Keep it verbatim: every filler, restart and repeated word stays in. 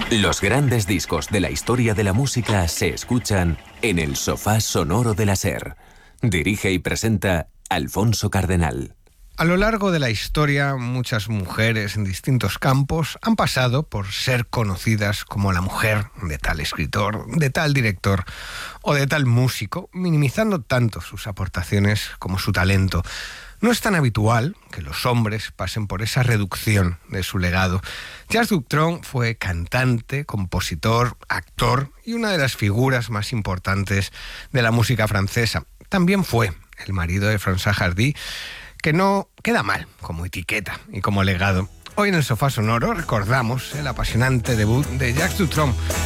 Los grandes discos de la historia de la música se escuchan en el Sofá Sonoro de la SER. Dirige y presenta Alfonso Cardenal. A lo largo de la historia, muchas mujeres en distintos campos han pasado por ser conocidas como la mujer de tal escritor, de tal director o de tal músico, minimizando tanto sus aportaciones como su talento. No es tan habitual que los hombres pasen por esa reducción de su legado. Jacques Dutronc fue cantante, compositor, actor y una de las figuras más importantes de la música francesa. También fue el marido de Françoise Hardy, que no queda mal como etiqueta y como legado. Hoy en el Sofá Sonoro recordamos el apasionante debut de Jacques Dutronc.